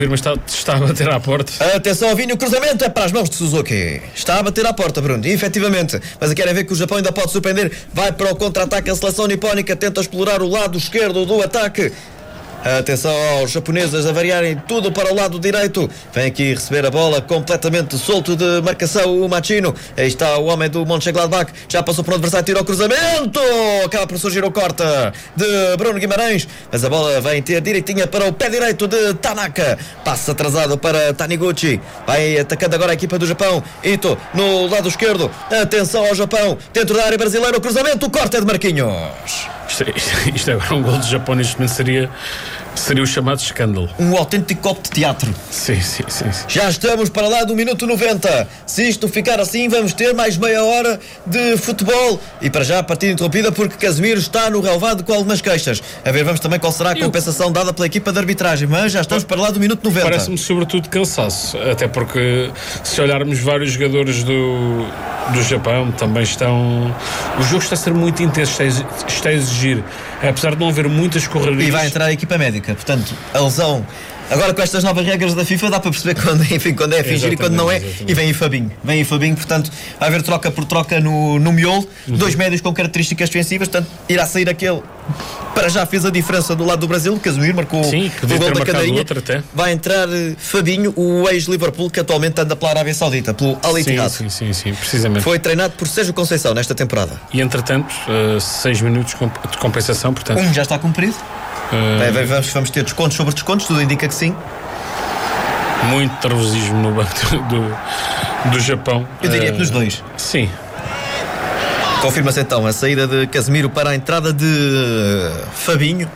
Mas está a bater à porta. Atenção, Vinho, o cruzamento é para as mãos de Suzuki. Está a bater à porta, Bruno, efetivamente. Mas querem ver que o Japão ainda pode surpreender. Vai para o contra-ataque, a seleção nipónica tenta explorar o lado esquerdo do ataque. Atenção aos japoneses a variarem tudo para o lado direito. Vem aqui receber a bola completamente solto de marcação o Machino. Aí está o homem do Mönchengladbach. Já passou por um adversário, tira o cruzamento. Acaba por surgir o corte de Bruno Guimarães. Mas a bola vem ter direitinha para o pé direito de Tanaka. Passa atrasado para Taniguchi. Vai atacando agora a equipa do Japão. Ito no lado esquerdo. Atenção ao Japão. Dentro da área brasileira o cruzamento. O corte é de Marquinhos. Isto agora um gol do Japão neste momento seria o chamado escândalo. Um autêntico copo de teatro. Sim. Já estamos para lá do minuto 90. Se isto ficar assim, vamos ter mais meia hora de futebol. E para já a partida interrompida porque Casemiro está no relevado com algumas queixas. A ver, vamos também qual será a compensação dada pela equipa de arbitragem. Mas já estamos para lá do minuto 90. Parece-me sobretudo cansaço. Até porque se olharmos vários jogadores do Japão também estão... O jogo está a ser muito intenso, está a exigir, apesar de não haver muitas correrias. E vai entrar a equipa médica, portanto, a lesão... Agora com estas novas regras da FIFA dá para perceber quando é a fingir e quando não é. Exatamente. E vem aí Fabinho, portanto vai haver troca por troca no miolo. Dois médios com características defensivas, portanto irá sair aquele. Para já fez a diferença do lado do Brasil. Casemiro marcou o gol da canarinha. Vai entrar Fabinho, o ex-Liverpool, que atualmente anda pela Arábia Saudita, pelo Al Ittihad. Sim, precisamente. Foi treinado por Sérgio Conceição nesta temporada. E entretanto 6 minutos de compensação, portanto. Já está cumprido. Vamos ter descontos sobre descontos, tudo indica que sim. Muito nervosismo no banco do Japão. Eu diria que nos dois. Sim. Confirma-se então a saída de Casemiro para a entrada de Fabinho.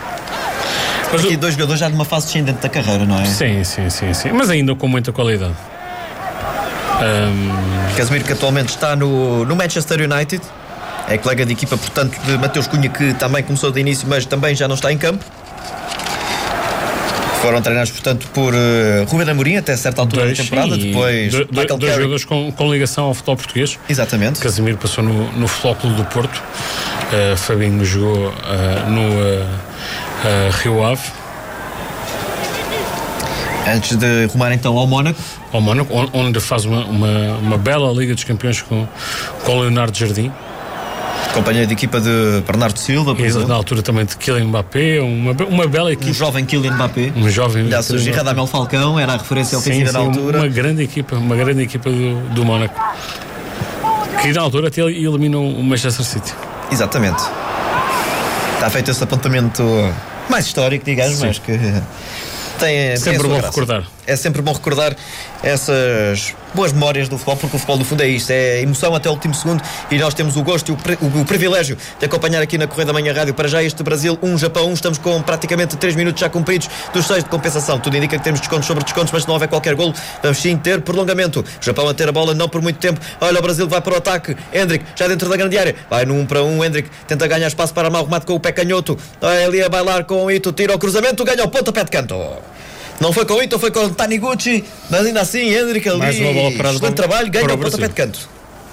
Mas aqui dois jogadores já numa fase descendente da carreira, não é? Sim. Mas ainda com muita qualidade. Casemiro que atualmente está no Manchester United. É colega de equipa, portanto, de Mateus Cunha, que também começou de início, mas também já não está em campo. Foram treinados, portanto, por Ruben Amorim até certa altura da temporada. Depois dois jogadores com ligação ao futebol português. Exatamente. Casemiro passou no Futebol Clube do Porto. Fabinho jogou no Rio Ave. Antes de rumar então ao Mónaco, onde faz uma bela Liga dos Campeões com Leonardo Jardim. Companheiro de equipa de Bernardo Silva, por exemplo. Na altura também de Kylian Mbappé, uma bela equipa. Um jovem Kylian Mbappé. Já surgiu Radamel Falcão, era a referência ofensiva na altura. Uma grande equipa do Mónaco. Que na altura até eliminou o Manchester City. Exatamente. Está feito esse apontamento mais histórico, digamos, mas que tem sempre bom recordar. É sempre bom recordar essas boas memórias do futebol, porque o futebol do fundo é isto, é emoção até o último segundo, e nós temos o gosto e o privilégio de acompanhar aqui na Correio da Manhã Rádio para já este Brasil 1, Japão 1. Estamos com praticamente 3 minutos já cumpridos dos 6 de compensação. Tudo indica que temos descontos sobre descontos, mas se não houver qualquer golo, vamos sim ter prolongamento. O Japão a ter a bola não por muito tempo. Olha, o Brasil vai para o ataque. Hendrick já dentro da grande área, vai no 1 para 1. Hendrick tenta ganhar espaço para armar o remate com o pé canhoto. Vai ali a bailar com o Ito, tira o cruzamento, ganha o pontapé de canto. Não foi com o Ito, foi com o Taniguchi, mas ainda assim Hendrick ali, mais uma bola parada, excelente trabalho, ganha o pontapé de canto.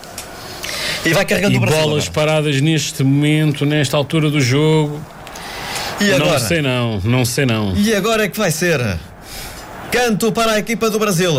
E vai carregando o Brasil. Bolas paradas neste momento, nesta altura do jogo. E agora? Não sei não. E agora é que vai ser. Canto para a equipa do Brasil.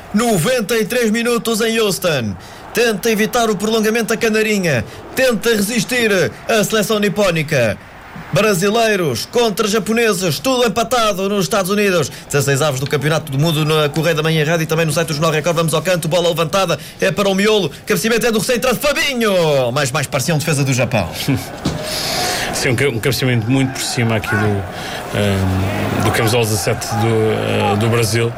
93 minutos em Houston. Tenta evitar o prolongamento a Canarinha. Tenta resistir a seleção nipónica. Brasileiros contra japoneses, tudo empatado nos Estados Unidos. 16 avos do Campeonato do Mundo na Correio da Manhã Rádio e também no site do Jornal Record. Vamos ao canto, bola levantada, é para o miolo. Cabeceamento é do recém-entrado Fabinho, mas mais parecia uma defesa do Japão. Sim, um cabeceamento muito por cima aqui do camisola 17 do Brasil.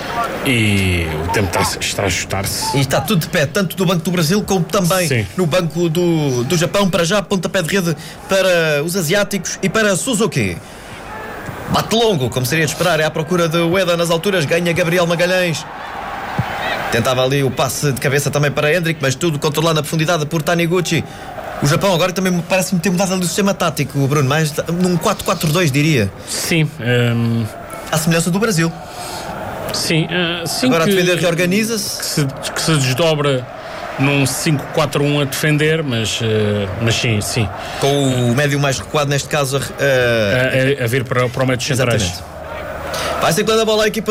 E o tempo está a ajustar-se. E está tudo de pé, tanto do Banco do Brasil como também no Banco do Japão. Para já, pontapé de rede para os asiáticos e para Suzuki. Bate longo, como seria de esperar, é à procura de Ueda nas alturas, ganha Gabriel Magalhães. Tentava ali o passe de cabeça também para Hendrick, mas tudo controlado na profundidade por Taniguchi. O Japão agora também parece-me ter mudado ali o sistema tático, Bruno, mais num 4-4-2, diria. Sim. À semelhança do Brasil. Sim, agora a defender reorganiza-se. Que se desdobra num 5-4-1 a defender, mas sim. Com o médio mais recuado, neste caso, a vir para o médio centrais. Vai circulando a bola a equipa